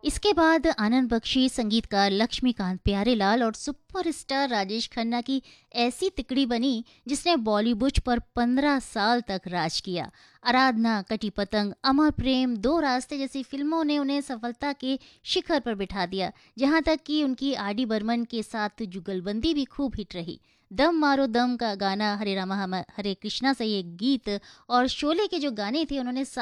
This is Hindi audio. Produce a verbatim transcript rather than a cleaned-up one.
इसके बाद आनंद बख्शी, संगीतकार लक्ष्मीकांत प्यारेलाल और सुपरस्टार राजेश खन्ना की ऐसी तिकड़ी बनी जिसने बॉलीवुड पर पंद्रह साल तक राज किया। आराधना, कटी पतंग, अमर प्रेम, दो रास्ते जैसी फिल्मों ने उन्हें सफलता के शिखर पर बिठा दिया। जहां तक कि उनकी आर डी बर्मन के साथ जुगलबंदी भी खूब हिट रही। दम मारो दम का गाना, हरे रामा हम- हरे कृष्णा से ये गीत और शोले के जो गाने थे उन्होंने